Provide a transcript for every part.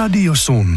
Radio Sun.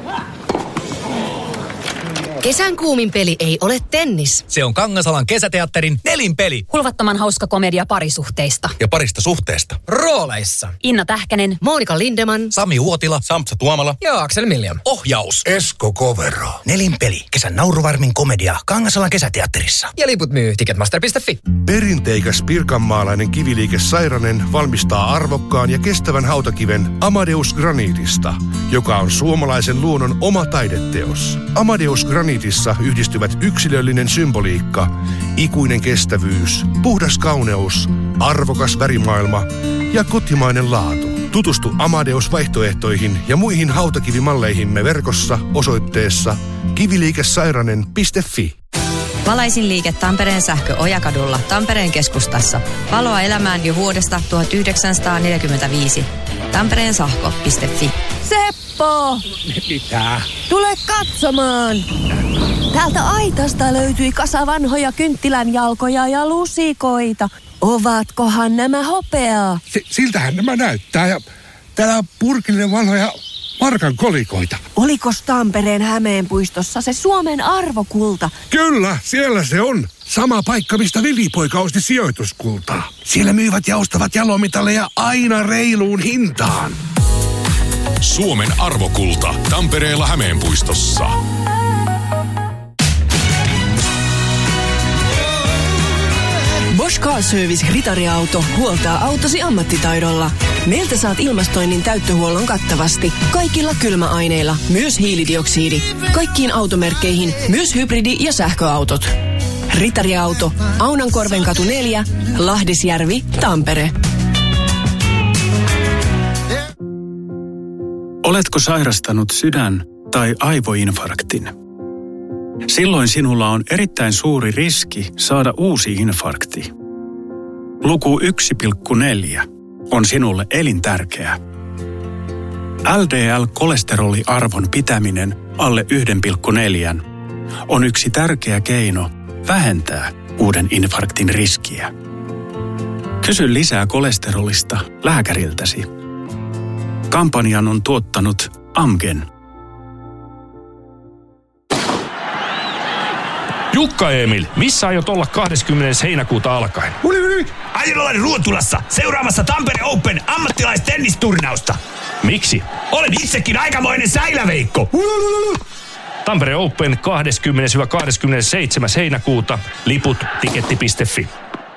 Kesän kuumin peli ei ole tennis. Se on Kangasalan kesäteatterin Nelinpeli. Hulvattoman hauska komedia parisuhteista. Ja parista suhteesta. Rooleissa Inna Tähkänen, Monika Lindeman, Sami Uotila, Sampsa Tuomala ja Aksel Miljan. Ohjaus Esko Kovero. Nelinpeli. Kesän nauruvarmin komedia Kangasalan kesäteatterissa. Ja liput myy Ticketmaster.fi. Perinteikäs pirkanmaalainen kiviliike Sairanen valmistaa arvokkaan ja kestävän hautakiven Amadeus Granitista, joka on suomalaisen luonnon oma taideteos. Amadeus Granitissa yhdistyvät yksilöllinen symboliikka, ikuinen kestävyys, puhdas kauneus, arvokas värimaailma ja kotimainen laatu. Tutustu Amadeus-vaihtoehtoihin ja muihin hautakivimalleihimme verkossa osoitteessa kiviliikesairanen.fi. Valaisin liike Tampereen sähkö Ojakadulla Tampereen keskustassa. Valoa elämään jo vuodesta 1945. tampereensähkö.fi. Seppo! Mitä? Tule katsomaan! Täältä aitasta löytyi kasa vanhoja kynttilänjalkoja ja lusikoita. Ovatkohan nämä hopeaa? Siltähän nämä näyttää ja täällä on purkillinen vanhoja markan kolikoita. Olikos Tampereen Hämeenpuistossa se Suomen arvokulta? Kyllä, siellä se on. Sama paikka, mistä Vili-poika osti sijoituskultaa. Siellä myyvät ja ostavat jalomitalleja aina reiluun hintaan. Suomen arvokulta Tampereella Hämeenpuistossa. Bosch Car Service Ritariauto huoltaa autosi ammattitaidolla. Meiltä saat ilmastoinnin täyttöhuollon kattavasti. Kaikilla kylmäaineilla, myös hiilidioksidi. Kaikkiin automerkkeihin, myös hybridi- ja sähköautot. Ritariauto, Aunankorvenkatu 4, Lahdisjärvi, Tampere. Oletko sairastanut sydän- tai aivoinfarktin? Silloin sinulla on erittäin suuri riski saada uusi infarkti. Luku 1,4 on sinulle elintärkeä. LDL-kolesteroliarvon pitäminen alle 1,4 on yksi tärkeä keino vähentää uuden infarktin riskiä. Kysy lisää kolesterolista lääkäriltäsi. Kampanjan on tuottanut Amgen. Jukka Emil, missä aiot olla 20. heinäkuuta alkaen? Aion olla Ruotulassa seuraamassa Tampere Open ammattilaistennisturnausta. Miksi? Olen itsekin aikamoinen säiläveikko. Tampere Open 20-27. heinäkuuta. Liput tiketti.fi.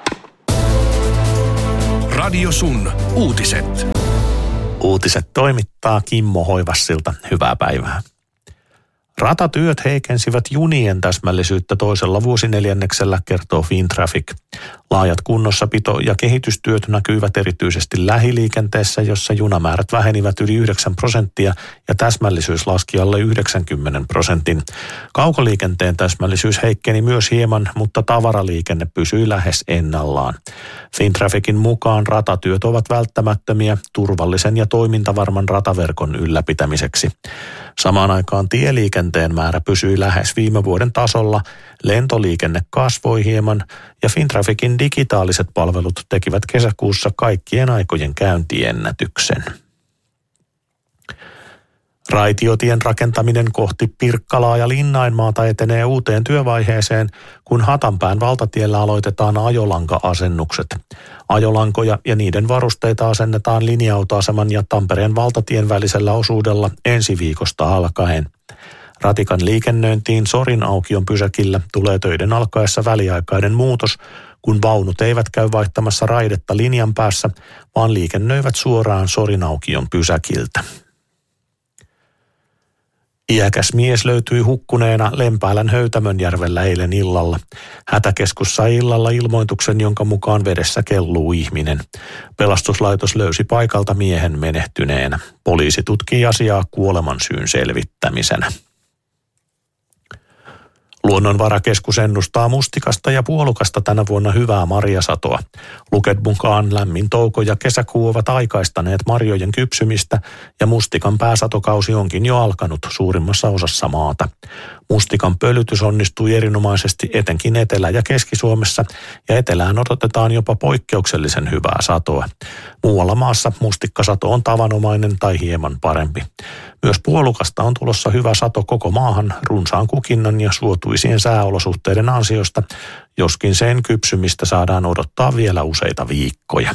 Radio Sun uutiset. Uutiset toimittaa Kimmo Hoivassilta. Hyvää päivää. Ratatyöt heikensivät junien täsmällisyyttä toisella vuosineljänneksellä, kertoo Fintraffic. Laajat kunnossapito- ja kehitystyöt näkyivät erityisesti lähiliikenteessä, jossa junamäärät vähenivät yli 9% ja täsmällisyys laski alle 90%. Kaukoliikenteen täsmällisyys heikkeni myös hieman, mutta tavaraliikenne pysyi lähes ennallaan. Fintrafficin mukaan ratatyöt ovat välttämättömiä turvallisen ja toimintavarman rataverkon ylläpitämiseksi. Samaan aikaan tieliikenteen määrä pysyi lähes viime vuoden tasolla, lentoliikenne kasvoi hieman ja Fintrafficin digitaaliset palvelut tekivät kesäkuussa kaikkien aikojen käyntiennätyksen. Raitiotien rakentaminen kohti Pirkkalaa ja Linnainmaata etenee uuteen työvaiheeseen, kun Hatanpään valtatiellä aloitetaan ajolanka-asennukset. Ajolankoja ja niiden varusteita asennetaan linja-autoaseman ja Tampereen valtatien välisellä osuudella ensi viikosta alkaen. Ratikan liikennöintiin Sorin aukion pysäkillä tulee töiden alkaessa väliaikainen muutos, kun vaunut eivät käy vaihtamassa raidetta linjan päässä, vaan liikennöivät suoraan Sorin aukion pysäkiltä. Iäkäs mies löytyi hukkuneena Lempäälän Höytämönjärvellä eilen illalla. Hätäkeskus sai illalla ilmoituksen, jonka mukaan vedessä kelluu ihminen. Pelastuslaitos löysi paikalta miehen menehtyneenä. Poliisi tutkii asiaa kuolemansyyn selvittämisenä. Luonnonvarakeskus ennustaa mustikasta ja puolukasta tänä vuonna hyvää marjasatoa. Luket mukaan lämmin touko ja kesäkuu ovat aikaistaneet marjojen kypsymistä ja mustikan pääsatokausi onkin jo alkanut suurimmassa osassa maata. Mustikan pölytys onnistui erinomaisesti etenkin Etelä- ja Keski-Suomessa ja etelään odotetaan jopa poikkeuksellisen hyvää satoa. Muualla maassa mustikkasato on tavanomainen tai hieman parempi. Myös puolukasta on tulossa hyvä sato koko maahan runsaan kukinnan ja suotuisien sääolosuhteiden ansiosta, joskin sen kypsymistä saadaan odottaa vielä useita viikkoja.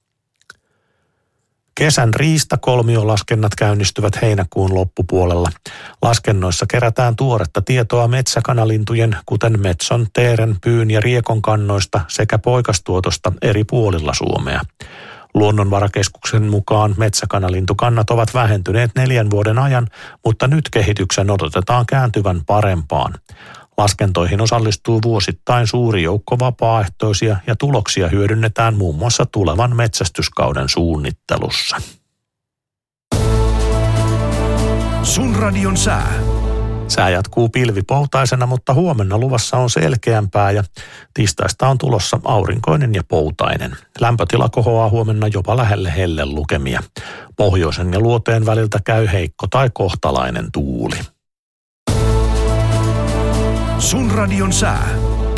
Kesän riistakolmiolaskennat käynnistyvät heinäkuun loppupuolella. Laskennoissa kerätään tuoretta tietoa metsäkanalintujen, kuten metson, teeren, pyyn ja riekon kannoista sekä poikastuotosta eri puolilla Suomea. Luonnonvarakeskuksen mukaan metsäkanalintukannat ovat vähentyneet 4 vuoden ajan, mutta nyt kehityksen odotetaan kääntyvän parempaan. Laskentoihin osallistuu vuosittain suuri joukko vapaaehtoisia ja tuloksia hyödynnetään muun muassa tulevan metsästyskauden suunnittelussa. Sun radion sää. Sää jatkuu pilvipoutaisena, mutta huomenna luvassa on selkeämpää ja tiistaista on tulossa aurinkoinen ja poutainen. Lämpötila kohoaa huomenna jopa lähelle hellelukemia. Pohjoisen ja luoteen väliltä käy heikko tai kohtalainen tuuli. Sun radion sää.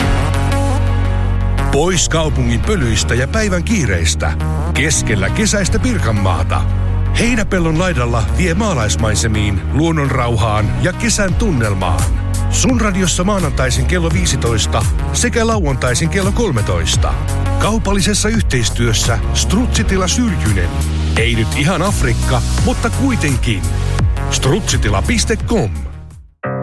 Pois kaupungin pölyistä ja päivän kiireistä. Keskellä kesäistä Pirkanmaata. Heinäpellon laidalla vie maalaismaisemiin, luonnon rauhaan ja kesän tunnelmaan. Sun radiossa maanantaisin kello 15 sekä lauantaisin kello 13. Kaupallisessa yhteistyössä Strutsitila Syrjynen. Ei nyt ihan Afrikka, mutta kuitenkin. Strutsitila.com